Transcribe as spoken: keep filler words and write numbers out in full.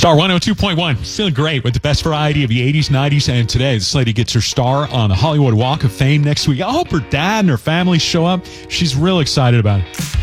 Star one oh two point one, feeling great with the best variety of the eighties, nineties, and today. This lady gets her star on the Hollywood Walk of Fame next week. I hope her dad and her family show up. She's real excited about it.